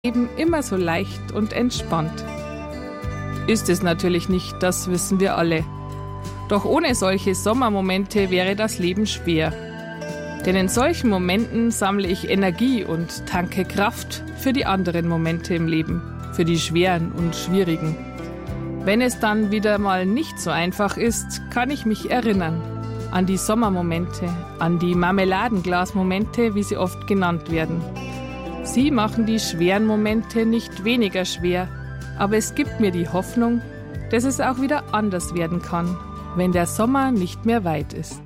Leben immer so leicht und entspannt. Ist es natürlich nicht, das wissen wir alle. Doch ohne solche Sommermomente wäre das Leben schwer. Denn in solchen Momenten sammle ich Energie und tanke Kraft für die anderen Momente im Leben, für die schweren und schwierigen. Wenn es dann wieder mal nicht so einfach ist, kann ich mich erinnern an die Sommermomente, an die Marmeladenglasmomente, wie sie oft genannt werden. Sie machen die schweren Momente nicht weniger schwer, aber es gibt mir die Hoffnung, dass es auch wieder anders werden kann, wenn der Sommer nicht mehr weit ist.